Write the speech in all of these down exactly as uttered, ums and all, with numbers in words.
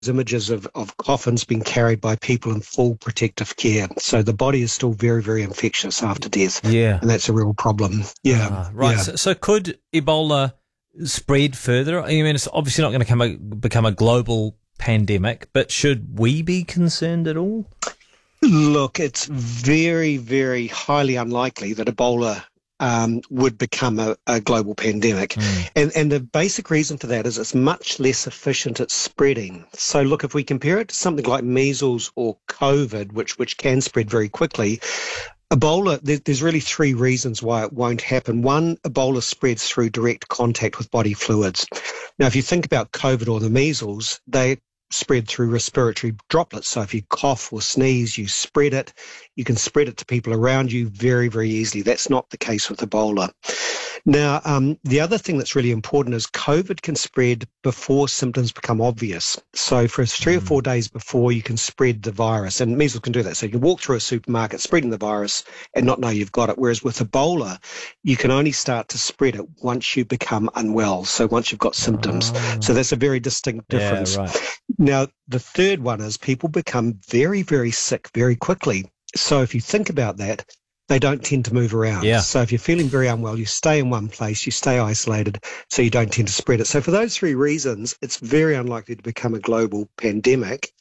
images of, of coffins being carried by people in full protective care. So the body is still very, very infectious after death. Yeah. And that's a real problem. Yeah. Ah, right. Yeah. So, so could Ebola spread further? I mean, it's obviously not going to come a, become a global pandemic, but should we be concerned at all? Look, it's very, very highly unlikely that Ebola um, would become a, a global pandemic. Mm. And, and the basic reason for that is it's much less efficient at spreading. So look, if we compare it to something like measles or COVID, which, which can spread very quickly, Ebola, there's really three reasons why it won't happen. One, Ebola spreads through direct contact with body fluids. Now, if you think about COVID or the measles, they spread through respiratory droplets. So if you cough or sneeze, you spread it. You can spread it to people around you very, very easily. That's not the case with Ebola. Now, um, the other thing that's really important is COVID can spread before symptoms become obvious. So for three mm. or four days before, you can spread the virus, and measles can do that. So you can walk through a supermarket spreading the virus and not know you've got it. Whereas with Ebola, you can only start to spread it once you become unwell. So once you've got symptoms. Oh. So that's a very distinct difference. Yeah, right. Now, the third one is people become very, very sick very quickly. So if you think about that, they don't tend to move around. Yeah. So if you're feeling very unwell, you stay in one place, you stay isolated, so you don't tend to spread it. So for those three reasons, it's very unlikely to become a global pandemic.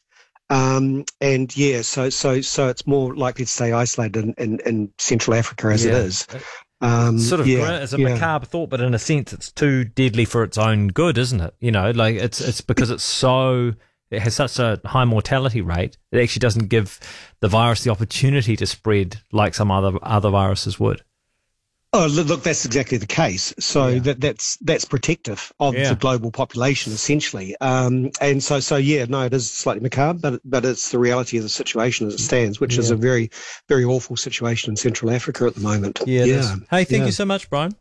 Um, and yeah, so so so it's more likely to stay isolated in, in, in Central Africa as yeah. it is. Um, it's sort of yeah, it's a yeah. macabre thought, but in a sense, it's too deadly for its own good, isn't it? You know, like it's it's because it's so. It has such a high mortality rate, it actually doesn't give the virus the opportunity to spread like some other other viruses would. Oh, look, that's exactly the case. So yeah. that that's that's protective of yeah. the global population, essentially. Um, and so, so yeah, no, it is slightly macabre, but but it's the reality of the situation as it stands, which yeah. is a very, very awful situation in Central Africa at the moment. Yeah. yeah. Hey, thank yeah. you so much, Brian.